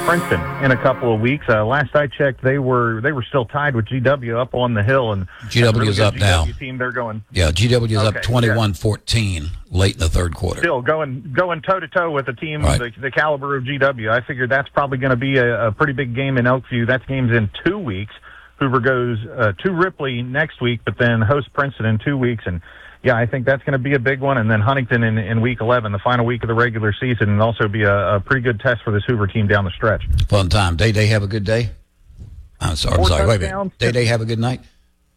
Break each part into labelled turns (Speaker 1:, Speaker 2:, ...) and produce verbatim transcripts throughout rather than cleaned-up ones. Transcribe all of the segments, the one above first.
Speaker 1: Princeton in a couple of weeks. Uh, last I checked, they were they were still tied with G W up on the hill, and
Speaker 2: G W is
Speaker 1: really
Speaker 2: up
Speaker 1: G W
Speaker 2: now.
Speaker 1: Team, they're going.
Speaker 2: Yeah, G W is
Speaker 1: okay,
Speaker 2: up twenty-one fourteen yeah. late in the third quarter.
Speaker 1: Still going going toe to toe with a team
Speaker 2: right.
Speaker 1: the, the caliber of G W. I figured that's probably going to be a, a pretty big game in Elkview. That game's in two weeks. Hoover goes uh, to Ripley next week, but then hosts Princeton in two weeks, and yeah, I think that's going to be a big one. And then Huntington in, in week eleven, the final week of the regular season, and also be a, a pretty good test for this Hoover team down the stretch.
Speaker 2: Fun time. Day Day have a good day. I'm sorry. I'm sorry. Wait a minute. Day Day have a good night.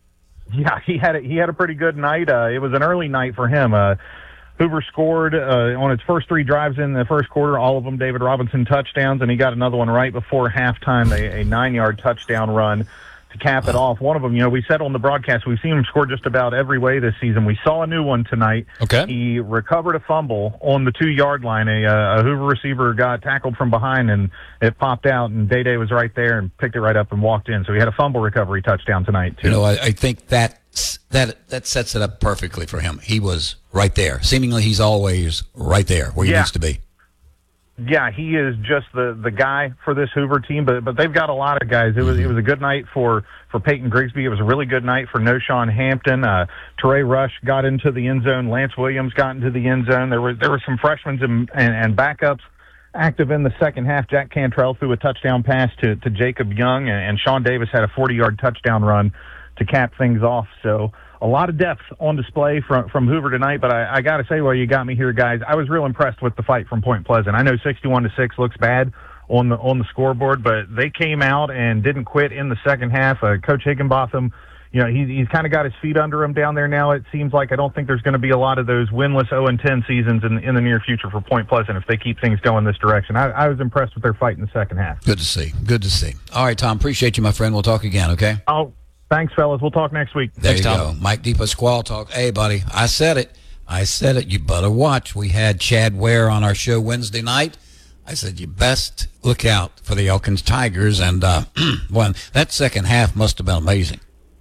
Speaker 1: Yeah, he had a, he had a pretty good night. Uh, it was an early night for him. Uh, Hoover scored uh, on its first three drives in the first quarter, all of them David Robinson touchdowns, and he got another one right before halftime, a, a nine-yard touchdown run to cap it off. One of them, you know, we said on the broadcast, we've seen him score just about every way this season. We saw a new one tonight.
Speaker 2: Okay.
Speaker 1: He recovered a fumble on the two-yard line. A, uh, a Hoover receiver got tackled from behind, and it popped out, and Day Day was right there and picked it right up and walked in. So he had a fumble recovery touchdown tonight, too.
Speaker 2: You know, I, I think that that that sets it up perfectly for him. He was right there. Seemingly, he's always right there where he
Speaker 1: yeah.
Speaker 2: needs to be.
Speaker 1: Yeah, he is just the, the guy for this Hoover team, but but they've got a lot of guys. It was it was a good night for, for Peyton Grigsby. It was a really good night for Noshawn Hampton. Uh, Teray Rush got into the end zone. Lance Williams got into the end zone. There were there were some freshmen and, and, and backups active in the second half. Jack Cantrell threw a touchdown pass to, to Jacob Young, and, and Sean Davis had a forty-yard touchdown run to cap things off. So a lot of depth on display from from Hoover tonight, but I, I got to say, while you got me here, guys, I was real impressed with the fight from Point Pleasant. I know sixty-one to six looks bad on the on the scoreboard, but they came out and didn't quit in the second half. Uh, Coach Higginbotham, you know, he, he's kind of got his feet under him down there now. It seems like I don't think there's going to be a lot of those winless oh and ten seasons in, in the near future for Point Pleasant if they keep things going this direction. I, I was impressed with their fight in the second half.
Speaker 2: Good to see. Good to see. All right, Tom, appreciate you, my friend. We'll talk again, okay?
Speaker 1: Oh. Thanks, fellas. We'll talk next week.
Speaker 2: There you go. Mike DePasquale talk. Hey, buddy, I said it. I said it. You better watch. We had Chad Ware on our show Wednesday night. I said, you best look out for the Elkins Tigers. And uh, well, that second half must have been amazing.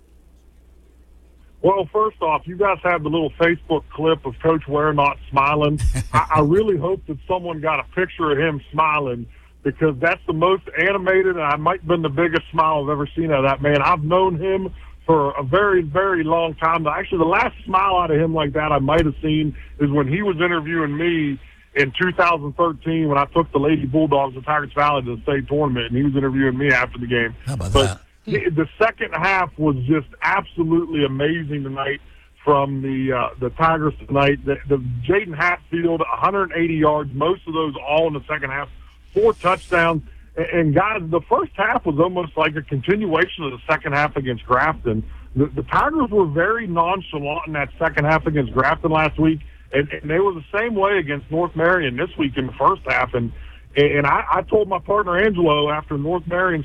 Speaker 3: Well, first off, you guys have the little Facebook clip of Coach Ware not smiling. I, I really hope that someone got a picture of him smiling, because that's the most animated, and I might have been the biggest smile I've ever seen out of that man. I've known him for a very, very long time. Actually, the last smile out of him like that I might have seen is when he was interviewing me in two thousand thirteen when I took the Lady Bulldogs of Tigers Valley to the state tournament, and he was interviewing me after the game.
Speaker 2: How about
Speaker 3: but
Speaker 2: that?
Speaker 3: The second half was just absolutely amazing tonight from the uh, the Tigers tonight. The, the Jaden Hatfield, one hundred eighty yards, most of those all in the second half. Four touchdowns. And, guys, the first half was almost like a continuation of the second half against Grafton. The, the Tigers were very nonchalant in that second half against Grafton last week, and, and they were the same way against North Marion this week in the first half. And and I, I told my partner Angelo after North Marion